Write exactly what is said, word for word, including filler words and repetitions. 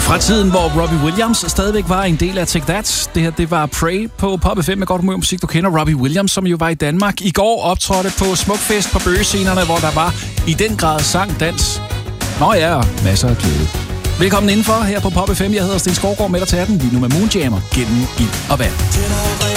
Fra tiden, hvor Robbie Williams stadigvæk var en del af Take That. Det her, det var Pray på Pop F M med godt humør musik. Du kender Robbie Williams, som jo var i Danmark. I går optrådte på Smukfest på bøgescenerne, hvor der var i den grad sang, dans. Nå ja, og masser af glæde. Velkommen indenfor her på Pop F M. Jeg hedder Sten Skovgaard med dig til atten. Lige nu med Moonjammer gennem ild og vand.